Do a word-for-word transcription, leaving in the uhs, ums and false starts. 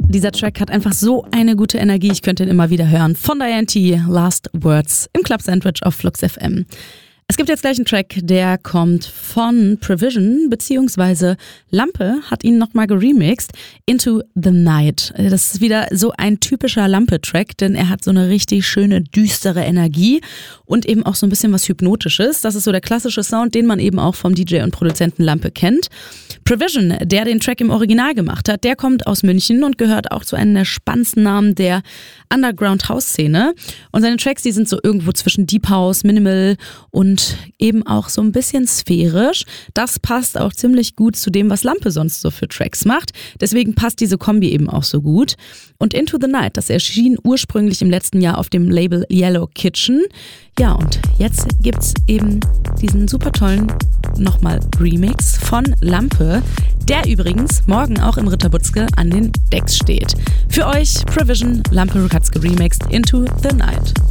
Dieser Track hat einfach so eine gute Energie, ich könnte ihn immer wieder hören. Von Diane T, Last Words im Club Sandwich auf Flux F M. Es gibt jetzt gleich einen Track, der kommt von Prevision, beziehungsweise Lampe hat ihn nochmal geremixed, Into the Night. Das ist wieder so ein typischer Lampe-Track, denn er hat so eine richtig schöne, düstere Energie und eben auch so ein bisschen was Hypnotisches. Das ist so der klassische Sound, den man eben auch vom D J und Produzenten Lampe kennt. Prevision, der den Track im Original gemacht hat, der kommt aus München und gehört auch zu einem der spannendsten Namen der Underground-House-Szene. Und seine Tracks, die sind so irgendwo zwischen Deep House, Minimal und eben auch so ein bisschen sphärisch. Das passt auch ziemlich gut zu dem, was Lampe sonst so für Tracks macht. Deswegen passt diese Kombi eben auch so gut. Und Into the Night, das erschien ursprünglich im letzten Jahr auf dem Label Yellow Kitchen. Ja, und jetzt gibt's eben diesen super tollen nochmal Remix von Lampe, der übrigens morgen auch im Ritterbutzke an den Decks steht. Für euch Prevision, Lampe hat's geremixed, Into the Night.